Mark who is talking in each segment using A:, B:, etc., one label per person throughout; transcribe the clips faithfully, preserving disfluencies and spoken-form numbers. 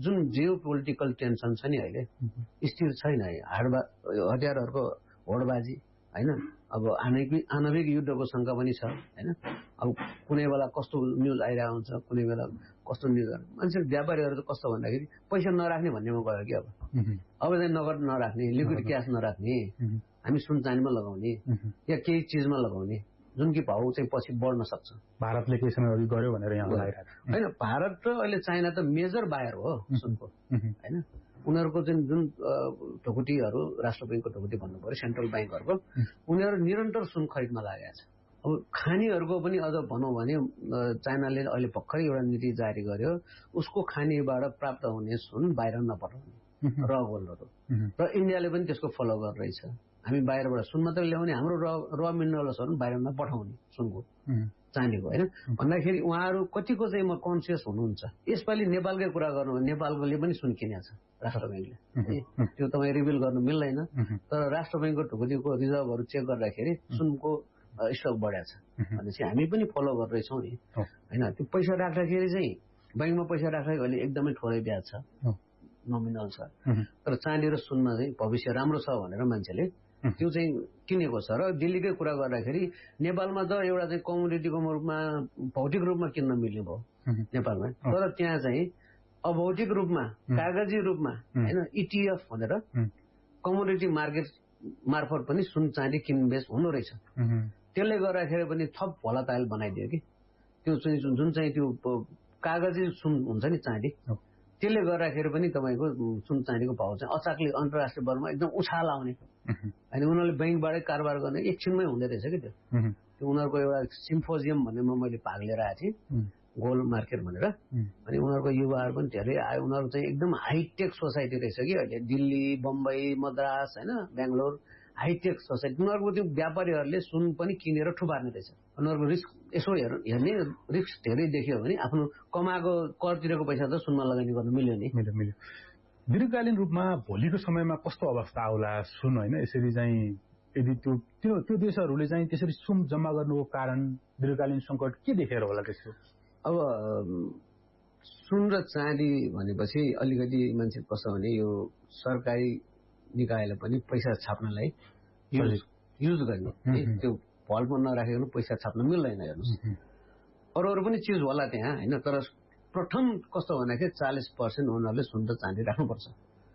A: जुन geo political tension छ नि अहिले स्थिर छैन है। हाडबा हतियारहरूको होडबाजी होइन, अब आणविक आणविक युद्धको शङ्का पनि छ होइन। अब कुनै बेला कस्तो न्युज आइरहेको हुन्छ, कुनै बेला कस्तो न्युज, मान्छे व्यापारीहरू त कस्तो भन्दाखेरि पैसा नराख्ने भन्नेमा गयो कि अब अब चाहिँ नगद नराख्ने, लिक्विड क्यास नराख्ने, हामी सुन चाँदीमा लगाउने या केही चिजमा लगाउने जुन कि भाउ चाहिँ पछि बढ्न सक्छ।
B: भारतले केही समय अघि गर्यो भनेर यहाँ लागिरहेको
A: होइन। भारत र अहिले चाइना त मेजर बायर हो सुनको होइन। उनीहरूको चाहिँ जुन ढुकुटीहरू, राष्ट्र ब्याङ्कको ढुकुटी भन्नु पर्यो, सेन्ट्रल ब्याङ्कहरूको, उनीहरू निरन्तर सुन खरिदमा लागेको छ। अब खानीहरूको पनि अझ भनौँ भने चाइनाले अहिले भर्खरै एउटा नीति जारी गर्यो, उसको खानीबाट प्राप्त हुने सुन बाहिर नपठाउने र गोल्डहरू, र इन्डियाले पनि त्यसको फलो गरिरहेछ। हामी बाहिरबाट सुन मात्रै ल्याउने, हाम्रो र र मिनरल्सहरू बाहिर नपठाउने सुनको चाँदीको होइन। भन्दाखेरि उहाँहरू कतिको चाहिँ म कन्सियस हुनुहुन्छ। यसपालि नेपालकै कुरा गर्नु भने नेपालकोले पनि सुन किनेको छ राष्ट्र ब्याङ्कले, त्यो तपाईँ रिभिल गर्नु मिल्दैन। तर राष्ट्र ब्याङ्कको ढुकुटीको रिजर्भहरू चेक गर्दाखेरि सुनको स्टक बढाएको छ भनेपछि हामी पनि फलो गरिरहेछौँ नि होइन। त्यो पैसा राख्दाखेरि चाहिँ ब्याङ्कमा पैसा राख्दाखेरि अहिले एकदमै थोरै ब्याज छ, नोमिनल छ। तर चाँदी र सुनमा चाहिँ भविष्य राम्रो छ भनेर मान्छेले त्यो चाहिँ किनेको छ। र दिल्लीकै कुरा गर्दाखेरि नेपालमा त एउटा चाहिँ कमोडिटीको रूपमा भौतिक रूपमा किन्न मिल्ने भयो नेपालमा, तर त्यहाँ चाहिँ अभौतिक रूपमा कागजी रूपमा होइन इटिएफ भनेर कमोडिटी मार्केट मार्फत पनि सुन चाँदी किनबेच हुनु रहेछ। त्यसले गर्दाखेरि पनि थप भोलाटाइल बनाइदियो कि त्यो चाहिँ जुन चाहिँ त्यो कागजी सुन हुन्छ नि चाँदी, त्यसले गर्दाखेरि पनि तपाईँको सुन चाँदीको भाउ चाहिँ अचाकले अन्तर्राष्ट्रिय बजारमा एकदम उछाल आउने होइन। उनीहरूले ब्याङ्कबाटै कारोबार गर्ने एकछिनमै हुँदो रहेछ कि त्यो त्यो उनीहरूको एउटा सिम्फोजियम भन्नेमा मैले भाग लिएर आएको थिएँ, गोल्ड मार्केट भनेर। अनि उनीहरूको युवाहरू पनि धेरै आयो। उनीहरू चाहिँ एकदम हाइटेक सोसाइटी रहेछ कि अहिले दिल्ली, बम्बई, मद्रास होइन, बेङ्गलोर हाइटेक सोसाइटी। उनीहरूको त्यो व्यापारीहरूले सुन पनि किनेर ठुपार्ने रहेछ। उनीहरूको रिस्क यसो हेर हेर्ने रिस्क धेरै देखियो भने आफ्नो कमाएको करतिरको पैसा त सुनमा लगानी गर्नु मिल्यो नि।
B: मिल्यो मिल्यो दीर्घकालीन रूपमा भोलिको समयमा कस्तो अवस्था आउला सुन होइन? यसरी चाहिँ यदि त्यो त्यो त्यो देशहरूले चाहिँ त्यसरी सुन जम्मा गर्नुको कारण दीर्घकालीन सङ्कट के देखेर होला त्यसको?
A: अब सुन र चाँदी भनेपछि अलिकति मान्छे कस्तो भने यो सरकारी निकायले पनि पैसा छाप्नलाई युज युज गर्ने, त्यो भल्टमा नराखेको पैसा छाप्न मिल्दैन। हेर्नुहोस् अरू अरू पनि चिज होला त्यहाँ होइन, तर प्रथम कस्तो भन्दाखेरि चालिस पर्सेन्ट उनीहरूले सुन र चाँदी राख्नुपर्छ।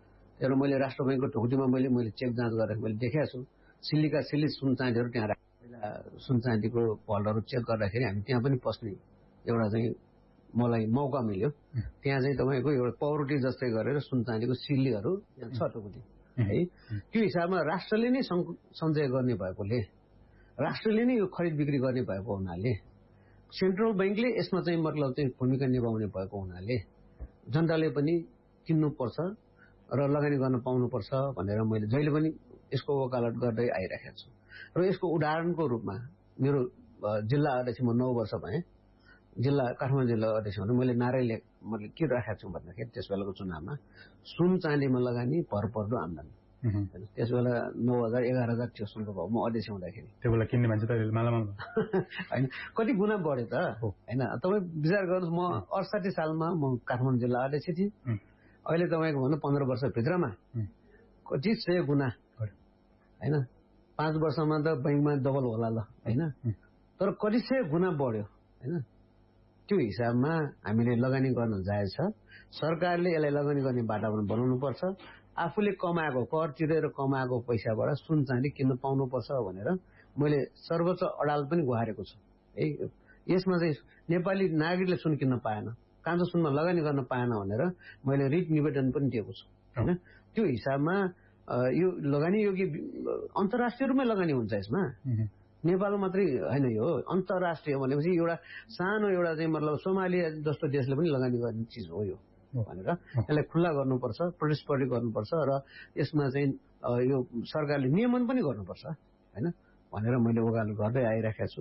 A: र मैले राष्ट्र ब्याङ्कको ढुकुटीमा मैले मैले चेक जाँच गरेर मैले देखाएको छु, सिल्लीका सिल्ली सुन चाँदीहरू त्यहाँ राखेर सुन चाँदीको भल्टहरू चेक गर्दाखेरि हामी त्यहाँ पनि पस्ने एउटा चाहिँ मलाई मौका मिल्यो। त्यहाँ चाहिँ तपाईँको एउटा पाउरोटी जस्तै गरेर सुन चाँदीको सिल्लीहरू त्यहाँ छ ढुकुटी है। त्यो हिसाबमा राष्ट्रले नै सञ्चय गर्ने भएकोले, राष्ट्रले नै यो खरिद बिक्री गर्ने भएको हुनाले, सेन्ट्रल ब्याङ्कले यसमा चाहिँ मतलब चाहिँ भूमिका निभाउने भएको हुनाले जनताले पनि किन्नुपर्छ र लगानी गर्न पाउनुपर्छ भनेर मैले जहिले पनि यसको वकालत गर्दै आइरहेको छु। र यसको उदाहरणको रूपमा मेरो जिल्ला अध्यक्ष म नौ वर्ष भएँ, जिल्ला काठमाडौँ जिल्ला अध्यक्ष भने मैले नारै लेख मैले के राखेको छु भन्दाखेरि त्यस बेलाको चुनावमा सुन चाँदीमा लगानी भरपर्दो आम्दानी। त्यस बेला नौ हजार एघार हजार थियो सुनको भाउ म अध्यक्ष हुँदाखेरि।
B: त्यो बेला किन्ने मान्छे त मालामाल
A: होइन, कति गुणा बढ्यो त होइन। तपाईँ विचार गर्नुहोस्, म अडसाठी सालमा म काठमाडौँ जिल्ला अध्यक्ष थिएँ, अहिले तपाईँको भन्नु पन्ध्र वर्षभित्रमा कति सय गुणा होइन। पाँच वर्षमा त ब्याङ्कमा डबल होला ल होइन, तर कति सय गुणा बढ्यो होइन। त्यो हिसाबमा हामीले लगानी गर्न जायज छ। सरकारले यसलाई लगानी गर्ने वातावरण बनाउनु पर्छ। आफूले कमाएको कर तिरेर कमाएको पैसाबाट सुन चाँदी किन्न पाउनुपर्छ भनेर मैले सर्वोच्च अदालत पनि गुहारेको छु है। यसमा चाहिँ नेपाली नागरिकले सुन किन्न पाएन, काँचो सुनमा लगानी गर्न पाएन भनेर मैले रिट निवेदन पनि दिएको छु होइन। त्यो हिसाबमा यो लगानी योग्य अन्तर्राष्ट्रिय रूपमै लगानी हुन्छ यसमा, नेपाल मात्रै होइन, यो अन्तर्राष्ट्रिय भनेपछि एउटा सानो एउटा चाहिँ मतलब सोमालिया जस्तो देशले पनि लगानी गर्ने चिज हो यो भनेर यसलाई खुल्ला गर्नुपर्छ, प्रतिस्पर्धी गर्नुपर्छ र यसमा चाहिँ यो सरकारले नियमन पनि गर्नुपर्छ होइन भनेर मैले वकालत गर्दै आइरहेको छु।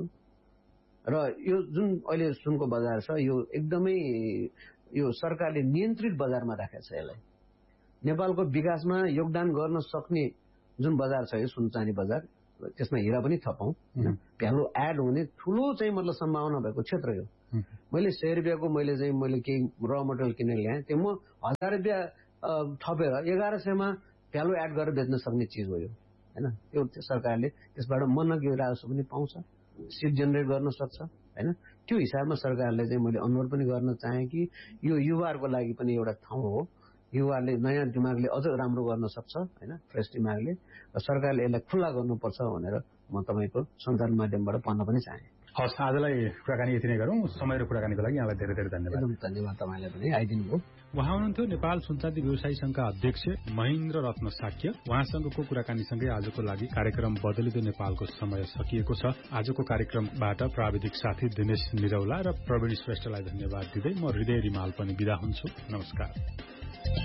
A: र यो जुन अहिले सुनको बजार छ यो एकदमै यो सरकारले नियन्त्रित बजारमा राखेको छ। यसलाई नेपालको विकासमा योगदान गर्न सक्ने जुन बजार छ यो सुन चाँदी बजार, त्यसमा हिरा पनि थपौँ, भ्यालु एड हुने ठुलो चाहिँ मतलब सम्भावना भएको क्षेत्र यो। मैले सय रुपियाँको मैले चाहिँ मैले केही र मटेरियल किनेर ल्याएँ त्यो म हजार रुपियाँ थपेर एघार सयमा भ्यालु एड गरेर बेच्न सक्ने चिज हो यो होइन। त्यो सरकारले त्यसबाट मनग्य राजस्व पनि पाउँछ, सिट जेनेरेट गर्न सक्छ होइन। त्यो हिसाबमा सरकारले चाहिँ मैले अनुरोध पनि गर्न चाहेँ कि यो युवाहरूको लागि पनि एउटा ठाउँ हो, युवाले नयाँ दिमागले अझ राम्रो गर्न सक्छ होइन, फ्रेस दिमागले। र सरकारले यसलाई खुल्ला गर्नुपर्छ भनेर म तपाईँको सञ्चार माध्यमबाट भन्न पनि चाहेँ।
B: हस्, आजलाई कुराकानी यति नै गरौँ। समय र कुराकानीको लागि यहाँलाई धेरै धेरै धन्यवाद।
A: एकदम धन्यवाद तपाईँलाई पनि आइदिनु भयो।
B: उहाँ हुनुहुन्थ्यो नेपाल सुनचाँदी व्यवसायी संघका अध्यक्ष महेन्द्र रत्न साक्य। उहाँसँगको कुराकानीसँगै आजको लागि कार्यक्रम बदलिँदो नेपालको समय सकिएको छ। आजको कार्यक्रमबाट प्राविधिक साथी दिनेश निरौला र प्रवीण श्रेष्ठलाई धन्यवाद दिँदै म हृदय रिमाल पनि बिदा हुन्छु। नमस्कार।